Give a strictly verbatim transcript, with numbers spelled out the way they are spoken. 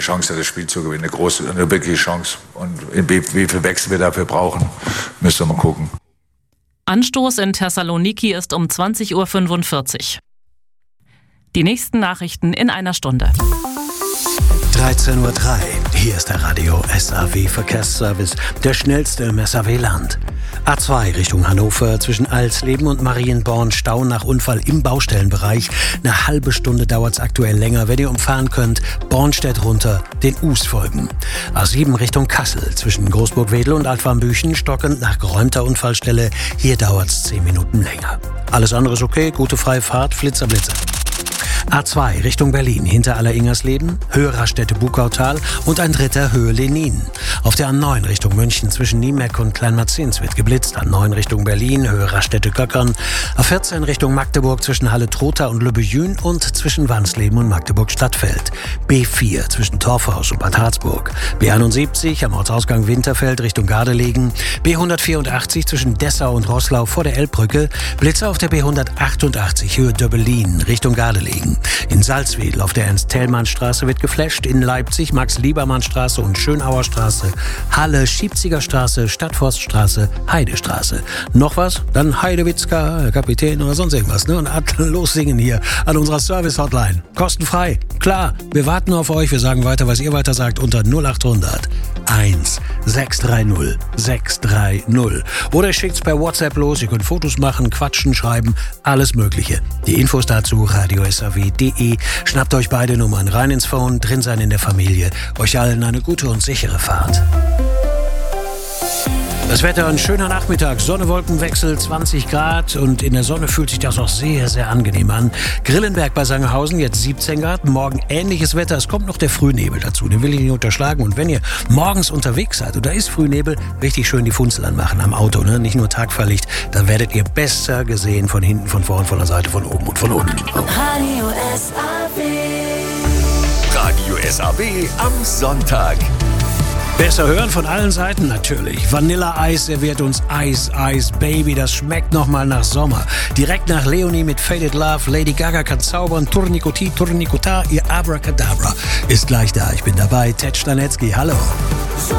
Chance hat, das Spiel zu gewinnen. Eine große, eine wirkliche Chance. Und wie, wie viel Wechsel wir dafür brauchen, müssen wir mal gucken. Anstoß in Thessaloniki ist um zwanzig Uhr fünfundvierzig. Die nächsten Nachrichten in einer Stunde. dreizehn Uhr drei. Hier ist der Radio S A W Verkehrsservice, der schnellste im S A W-Land. A zwei Richtung Hannover zwischen Alsleben und Marienborn Stau nach Unfall im Baustellenbereich. Eine halbe Stunde dauert es aktuell länger. Wenn ihr umfahren könnt, Bornstedt runter, den U S folgen. A sieben Richtung Kassel zwischen Großburg-Wedel und Altwarmbüchen stockend nach geräumter Unfallstelle. Hier dauert es zehn Minuten länger. Alles andere ist okay, gute freie Fahrt, Flitzer, Blitzer. A zwei Richtung Berlin, hinter Alleringersleben, Höhe Raststätte-Bukautal und ein dritter Höhe Lenin. Auf der A neun Richtung München zwischen Niemeck und Kleinmarzens wird geblitzt. A neun Richtung Berlin, Höhe Raststätte-Göckern. A vierzehn Richtung Magdeburg zwischen Halle-Trotha und Lübbejün und zwischen Wansleben und Magdeburg-Stadtfeld. B vier zwischen Torfhaus und Bad Harzburg. B einundsiebzig am Ortsausgang Winterfeld Richtung Gardelegen. B hundertvierundachtzig zwischen Dessau und Roßlau vor der Elbbrücke. Blitzer auf der B hundertachtundachtzig Höhe Döbbelin Richtung Gardelegen. In Salzwedel auf der Ernst-Thälmann-Straße wird geflasht. In Leipzig Max-Liebermann-Straße und Schönauer Straße. Halle Schiebziger Straße, Stadtforststraße, Heidestraße. Noch was? Dann Heidewitzka, Kapitän oder sonst irgendwas. Ne? Und lossingen hier an unserer Service-Hotline. Kostenfrei. Klar, wir warten auf euch. Wir sagen weiter, was ihr weiter sagt unter null achthundert eins sechs drei null sechs drei null. Oder ihr schickt's per WhatsApp los. Ihr könnt Fotos machen, quatschen, schreiben, alles Mögliche. Die Infos dazu radio S A W punkt de. Schnappt euch beide Nummern rein ins Phone, drin sein in der Familie. Euch allen eine gute und sichere Fahrt. Das Wetter, ein schöner Nachmittag, Sonne-Wolkenwechsel, zwanzig Grad und in der Sonne fühlt sich das auch sehr, sehr angenehm an. Grillenberg bei Sangerhausen jetzt siebzehn Grad, morgen ähnliches Wetter, es kommt noch der Frühnebel dazu, den will ich nicht unterschlagen. Und wenn ihr morgens unterwegs seid und da ist Frühnebel, richtig schön die Funzel anmachen am Auto, ne? Nicht nur Tagfahrlicht, dann werdet ihr besser gesehen von hinten, von vorn, von der Seite, von oben und von unten. Radio S A W. Radio S A W am Sonntag. Besser hören von allen Seiten natürlich. Vanilleeis serviert uns Eis, Eis, Baby. Das schmeckt nochmal nach Sommer. Direkt nach Leonie mit Faded Love. Lady Gaga kann zaubern. Tournicoti, Tournicota, ihr Abracadabra ist gleich da. Ich bin dabei. Ted Stanetzky, hallo.